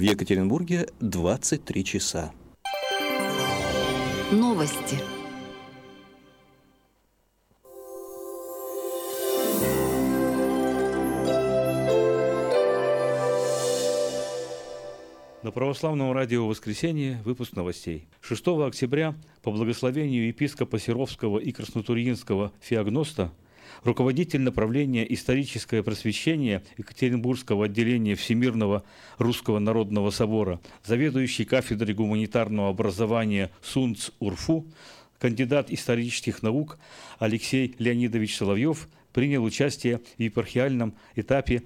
Екатеринбурге 23 часа. Новости. На православном радио «Воскресенье» выпуск новостей. 6 октября по благословению епископа Серовского и Краснотурьинского Феогноста руководитель направления «Историческое просвещение» Екатеринбургского отделения Всемирного Русского Народного Собора, заведующий кафедрой гуманитарного образования СУНЦ-УРФУ, кандидат исторических наук Алексей Леонидович Соловьев принял участие в епархиальном этапе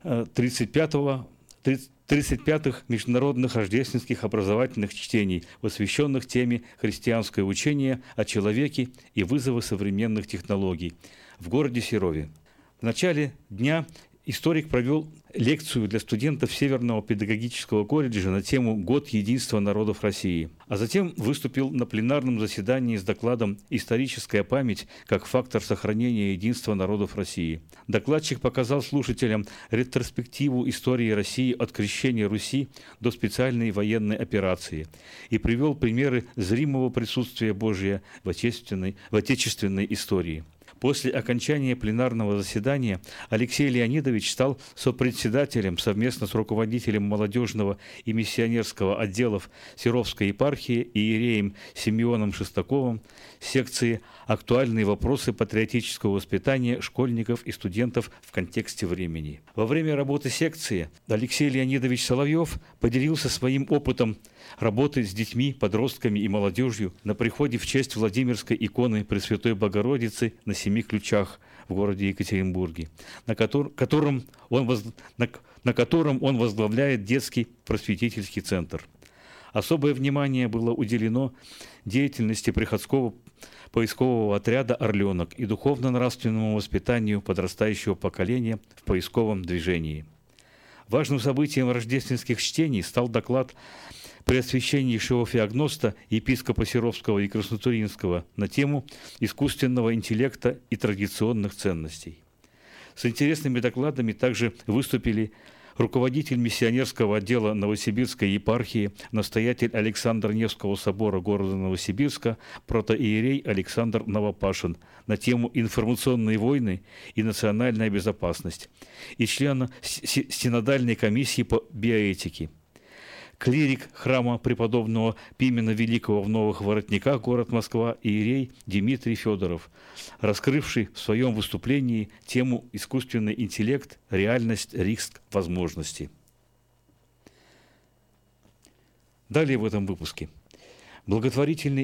35-х международных рождественских образовательных чтений, посвященных теме «Христианское учение о человеке и вызовы современных технологий» в городе Серове. В начале дня историк провел лекцию для студентов Северного педагогического колледжа на тему «Год единства народов России», а затем выступил на пленарном заседании с докладом «Историческая память как фактор сохранения единства народов России». Докладчик показал слушателям ретроспективу истории России от крещения Руси до специальной военной операции и привел примеры зримого присутствия Божия в отечественной истории. После окончания пленарного заседания Алексей Леонидович стал сопредседателем совместно с руководителем молодежного и миссионерского отделов Серовской епархии иереем Симеоном Шестаковым секции «Актуальные вопросы патриотического воспитания школьников и студентов в контексте времени». Во время работы секции Алексей Леонидович Соловьев поделился своим опытом работы с детьми, подростками и молодежью на приходе в честь Владимирской иконы Пресвятой Богородицы на Семи Ключах в городе Екатеринбурге, на котором он возглавляет детский просветительский центр. Особое внимание было уделено деятельности приходского поискового отряда «Орленок» и духовно-нравственному воспитанию подрастающего поколения в поисковом движении. Важным событием рождественских чтений стал доклад преосвященнейшего Феогноста, епископа Серовского и Краснотурьинского на тему искусственного интеллекта и традиционных ценностей. С интересными докладами также выступили руководитель миссионерского отдела Новосибирской епархии, настоятель Александр Невского собора города Новосибирска, протоиерей Александр Новопашин на тему «Информационные войны и национальная безопасность» и член синодальной комиссии по биоэтике. Клирик храма преподобного Пимена Великого в Новых Воротниках, город Москва, иерей Дмитрий Федоров, раскрывший в своем выступлении тему «Искусственный интеллект, реальность, риск, возможности». Далее в этом выпуске. Благотворительной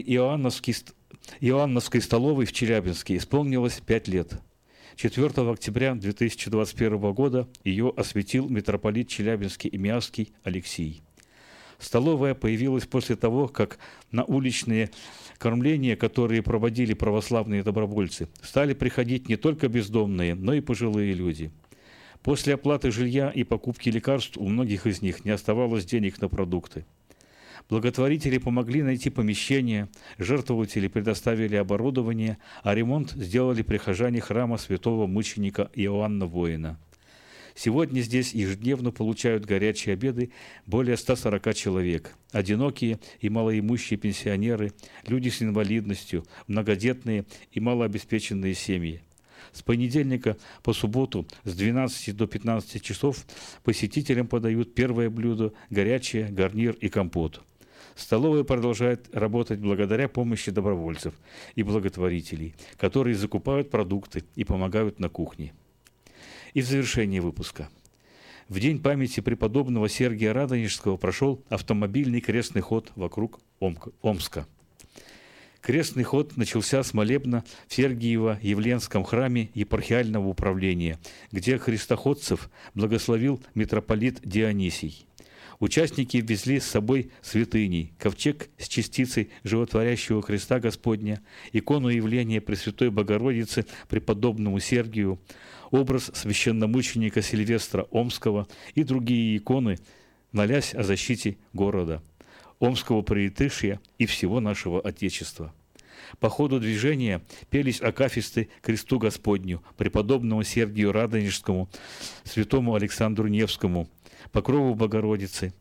Иоанновской столовой в Челябинске исполнилось 5 лет. 4 октября 2021 года ее осветил митрополит Челябинский и Миасский Алексий. Столовая появилась после того, как на уличные кормления, которые проводили православные добровольцы, стали приходить не только бездомные, но и пожилые люди. После оплаты жилья и покупки лекарств у многих из них не оставалось денег на продукты. Благотворители помогли найти помещение, жертвователи предоставили оборудование, а ремонт сделали прихожане храма святого мученика Иоанна Воина. Сегодня здесь ежедневно получают горячие обеды более 140 человек. Одинокие и малоимущие пенсионеры, люди с инвалидностью, многодетные и малообеспеченные семьи. С понедельника по субботу с 12 до 15 часов посетителям подают первое блюдо, горячее, гарнир и компот. Столовая продолжает работать благодаря помощи добровольцев и благотворителей, которые закупают продукты и помогают на кухне. И в завершение выпуска. В день памяти преподобного Сергия Радонежского прошел автомобильный крестный ход вокруг Омска. Крестный ход начался с молебна в Сергиево-Явленском храме епархиального управления, где христоходцев благословил митрополит Дионисий. Участники везли с собой святыни, ковчег с частицей животворящего креста Господня, икону явления Пресвятой Богородицы преподобному Сергию, образ священномученика Сильвестра Омского и другие иконы, молясь о защите города, Омского Приитышья и всего нашего Отечества. По ходу движения пелись акафисты кресту Господню, преподобному Сергию Радонежскому, святому Александру Невскому, Покрову Богородицы,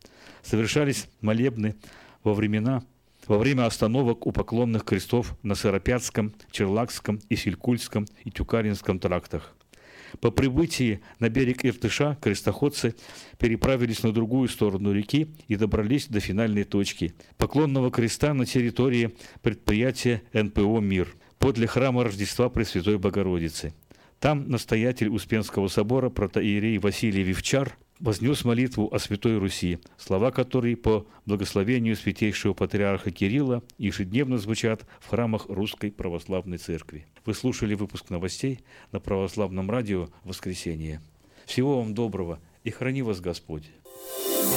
Совершались молебны во время остановок у поклонных крестов на Сыропятском, Черлакском, Исилькульском и Тюкалинском трактах. По прибытии на берег Иртыша крестоходцы переправились на другую сторону реки и добрались до финальной точки – поклонного креста на территории предприятия НПО «Мир» подле храма Рождества Пресвятой Богородицы. Там настоятель Успенского собора протоиерей Василий Вивчар вознес молитву о Святой Руси, слова которой по благословению святейшего патриарха Кирилла ежедневно звучат в храмах Русской Православной Церкви. Вы слушали выпуск новостей на Православном радио «Воскресенье». Всего вам доброго и храни вас Господь!